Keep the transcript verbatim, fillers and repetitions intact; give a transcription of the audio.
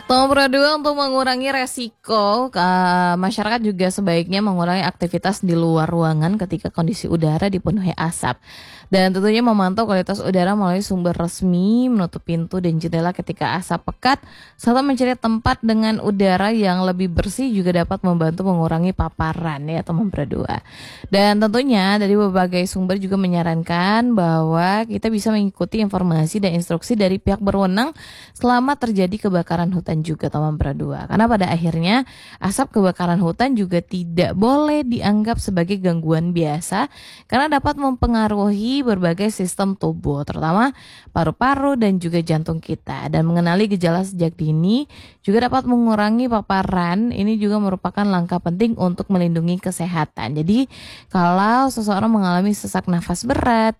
Nomor dua, untuk mengurangi resiko, eee, masyarakat juga sebaiknya mengurangi aktivitas di luar ruangan ketika kondisi udara dipenuhi asap. Dan tentunya memantau kualitas udara melalui sumber resmi, menutup pintu dan jendela ketika asap pekat, serta mencari tempat dengan udara yang lebih bersih juga dapat membantu mengurangi paparan ya teman berdua. Dan tentunya dari berbagai sumber juga menyarankan bahwa kita bisa mengikuti informasi dan instruksi dari pihak berwenang selama terjadi kebakaran hutan juga teman berdua. Karena pada akhirnya asap kebakaran hutan juga tidak boleh dianggap sebagai gangguan biasa karena dapat mempengaruhi berbagai sistem tubuh terutama paru-paru dan juga jantung kita. Dan mengenali gejala sejak dini juga dapat mengurangi paparan. Ini juga merupakan langkah penting untuk melindungi kesehatan. Jadi kalau seseorang mengalami sesak nafas berat,